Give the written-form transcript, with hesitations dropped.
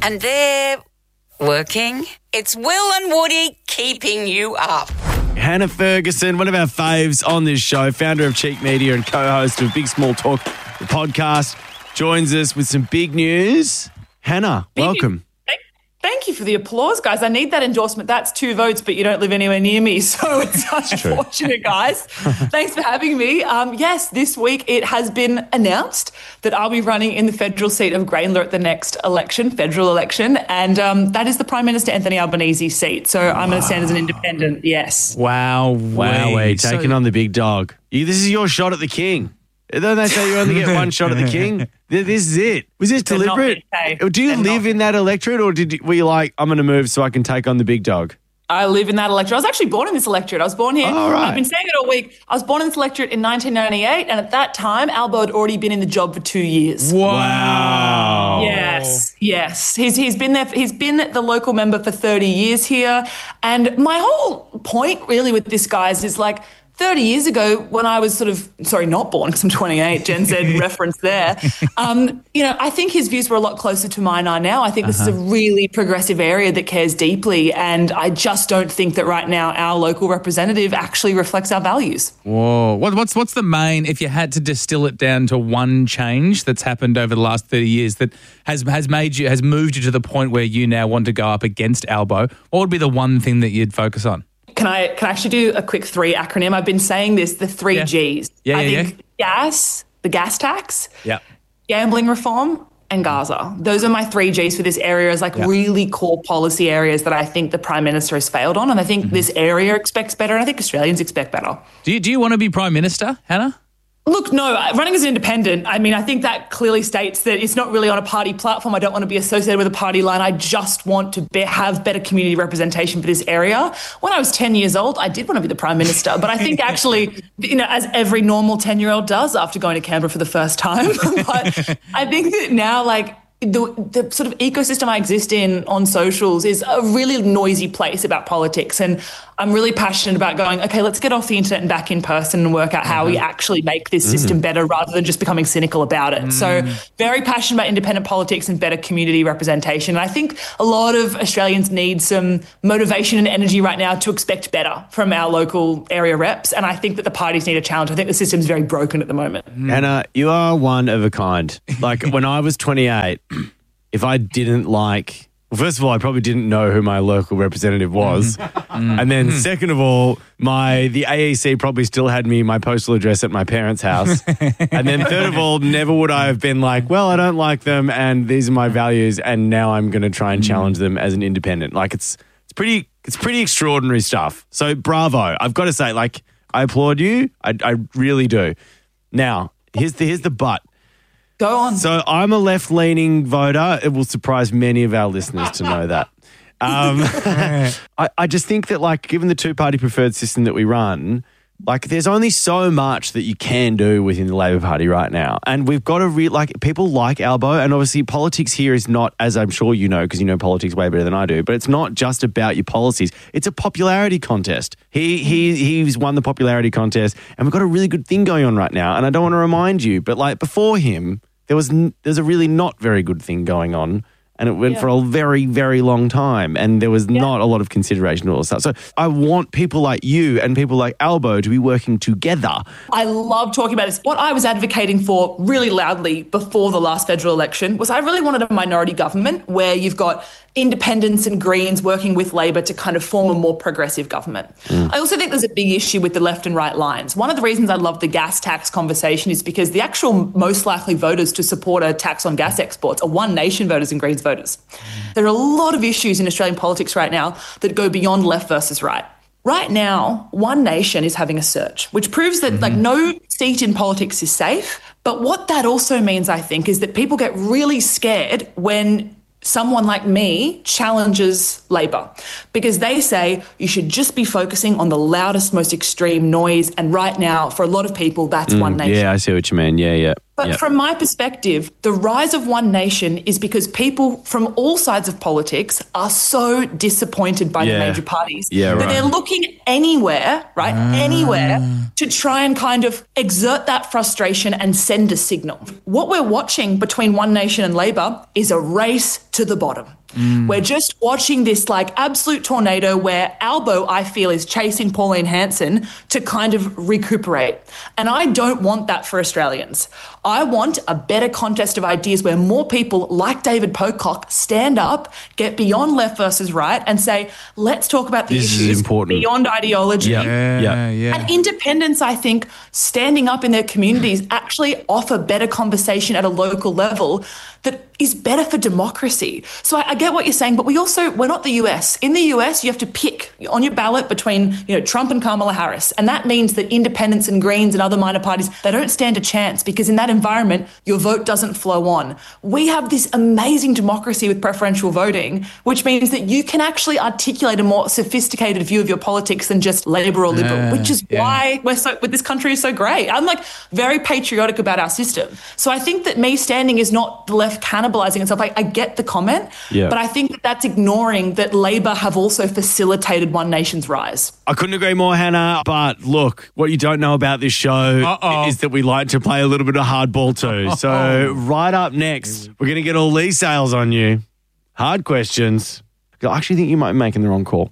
And they're working. It's Will and Woody keeping you up. Hannah Ferguson, one of our faves on this show, founder of Cheek Media and co-host of Big Small Talk, the podcast, joins us with some big news. Hannah, welcome. Thank you for the applause, guys. I need that endorsement. That's 2 votes, but you don't live anywhere near me, so it's such fortunate, guys. Thanks for having me. Yes, this week it has been announced that I'll be running in the federal seat of Grainler at the next federal election, and that is the Prime Minister Anthony Albanese's seat. So I'm going to stand as an independent, yes. Wow, taking on the big dog. This is your shot at the king. Don't they say you only get one shot at the king? This is it. Was this deliberate? Do you live in that electorate, or were you like, I'm going to move so I can take on the big dog? I live in that electorate. I was actually born in this electorate. I was born here. Oh, right. I've been saying it all week. I was born in this electorate in 1998, and at that time, Albo had already been in the job for 2 years. Wow. Yes. He's been there. He's been the local member for 30 years here. And my whole point really with this, guys, is like, 30 years ago, when I was not born because I'm 28, Gen Z reference there, I think his views were a lot closer to mine are now. I think this is a really progressive area that cares deeply, and I just don't think that right now our local representative actually reflects our values. Whoa. What's the main, if you had to distill it down to one change that's happened over the last 30 years that has moved you to the point where you now want to go up against Albo, what would be the one thing that you'd focus on? Can I actually do a quick 3 acronym? I've been saying this, the 3 Gs. I think gas, the gas tax, gambling reform, and Gaza. Those are my 3 Gs for this area as really core policy areas that I think the Prime Minister has failed on. And I think this area expects better, and I think Australians expect better. Do you want to be Prime Minister, Hannah? Look, no, running as an independent, I mean, I think that clearly states that it's not really on a party platform. I don't want to be associated with a party line. I just want to have better community representation for this area. When I was 10 years old, I did want to be the Prime Minister, but I think actually, as every normal 10-year-old does after going to Canberra for the first time, but I think that now, the sort of ecosystem I exist in on socials is a really noisy place about politics. And I'm really passionate about going, okay, let's get off the internet and back in person and work out how we actually make this system better rather than just becoming cynical about it. So very passionate about independent politics and better community representation. And I think a lot of Australians need some motivation and energy right now to expect better from our local area reps. And I think that the parties need a challenge. I think the system's very broken at the moment. Hannah, you are one of a kind. Like when I was 28, if I didn't first of all, I probably didn't know who my local representative was. And then second of all, the AEC probably still had my postal address at my parents' house. And then third of all, never would I have been like, well, I don't like them and these are my values and now I'm going to try and challenge them as an independent. It's pretty extraordinary stuff. So bravo. I've got to say, I applaud you. I really do. Now, here's the but. Go on. So I'm a left-leaning voter. It will surprise many of our listeners to know that. I just think that, given the two-party preferred system that we run, there's only so much that you can do within the Labor Party right now. And we've got to people like Albo, and obviously politics here is not, as I'm sure you know, because you know politics way better than I do, but it's not just about your policies. It's a popularity contest. He's won the popularity contest, and we've got a really good thing going on right now. And I don't want to remind you, but before him, there's a really not very good thing going on, and it went for a very, very long time, and there was not a lot of consideration to all stuff. So I want people like you and people like Albo to be working together. I love talking about this. What I was advocating for really loudly before the last federal election was I really wanted a minority government where you've got independents and Greens working with Labor to kind of form a more progressive government. I also think there's a big issue with the left and right lines. One of the reasons I love the gas tax conversation is because the actual most likely voters to support a tax on gas exports are One Nation voters and Greens voters. There are a lot of issues in Australian politics right now that go beyond left versus right. Right now, One Nation is having a surge, which proves that no seat in politics is safe. But what that also means, I think, is that people get really scared when someone like me challenges Labor because they say you should just be focusing on the loudest, most extreme noise. And right now, for a lot of people, that's One Nation. Yeah, I see what you mean. Yeah. But Yep. from my perspective, the rise of One Nation is because people from all sides of politics are so disappointed by the Yeah. major parties Yeah, that right. they're looking anywhere, right? Anywhere to try and kind of exert that frustration and send a signal. What we're watching between One Nation and Labor is a race to the bottom. We're just watching this like absolute tornado where Albo, I feel, is chasing Pauline Hanson to kind of recuperate. And I don't want that for Australians. I want a better contest of ideas where more people like David Pocock stand up, get beyond left versus right and say, let's talk about the This is issues important. beyond ideology. Yeah. And independents, I think, standing up in their communities actually offer better conversation at a local level that is better for democracy. So I get what you're saying, but we're not the US. In the US, you have to pick on your ballot between, Trump and Kamala Harris. And that means that independents and Greens and other minor parties, they don't stand a chance because in that environment, your vote doesn't flow on. We have this amazing democracy with preferential voting, which means that you can actually articulate a more sophisticated view of your politics than just Labor or Liberal, which is why this country is so great. I'm like very patriotic about our system. So I think that me standing is not the left cannibalizing itself. I get the comment, but I think that that's ignoring that Labor have also facilitated One Nation's rise. I couldn't agree more, Hannah. But look, what you don't know about this show is that we like to play a little bit of hardball too. So right up next, we're going to get all these sales on you. Hard questions. I actually think you might be making the wrong call.